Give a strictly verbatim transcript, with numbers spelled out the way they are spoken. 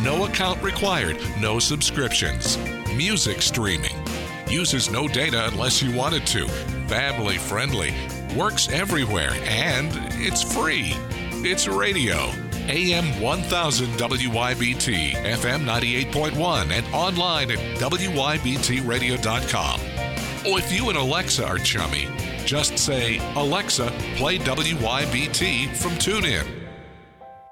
No account required, no subscriptions. Music streaming. Uses no data unless you want it to. Family friendly. Works everywhere, and it's free. It's radio. A M one thousand W Y B T, F M ninety-eight point one, and online at W Y B T radio dot com. Oh, if you and Alexa are chummy, just say, Alexa, play W Y B T from TuneIn.